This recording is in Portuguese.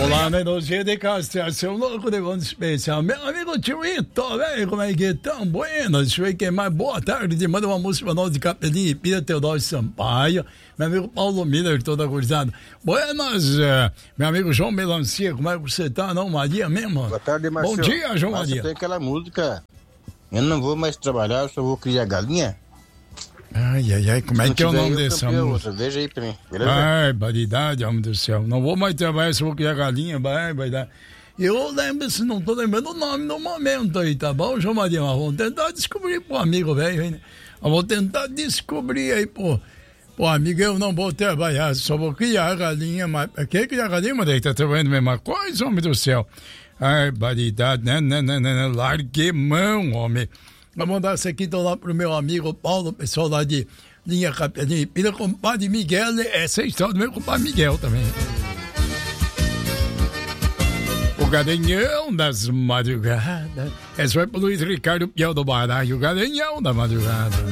Olá, melodia de castração, louco de bom especial. Meu amigo Tirito, velho, como é que é? Tão bueno. Deixa eu ver mais boa tarde. Te manda uma música pra nós de Capelinha e Pira Teodoro Sampaio. Meu amigo Paulo Miller, toda gurizada. Buenas, meu amigo João Melancia, como é que você tá? Não, Maria mesmo? Boa tarde, Marcelo. Bom dia, João Maria. Tem aquela música, eu não vou mais trabalhar, eu só vou criar galinha. Ai, como é que é o nome dessa música? Veja aí pra mim, beleza? Barbaridade, homem do céu. Não vou mais trabalhar, só vou criar galinha, barbaridade. Eu lembro, se não tô lembrando o nome no momento aí, tá bom, João Maria? Mas vamos tentar descobrir pro amigo, velho, né? Vamos tentar descobrir aí, pô. Pô, amigo, eu não vou trabalhar, só vou criar galinha, mas... Quer criar galinha, mas tá trabalhando a mesma coisa, homem do céu? Barbaridade, né? Largue mão, homem. Vamos mandar essa aqui então lá pro meu amigo Paulo, pessoal lá de Linha Capelinha e Pira, compadre Miguel, essa é a história do meu compadre Miguel também. O Garanhão das Madrugadas. Essa vai pro Luiz Ricardo Piau do Baralho, o Garanhão da Madrugada.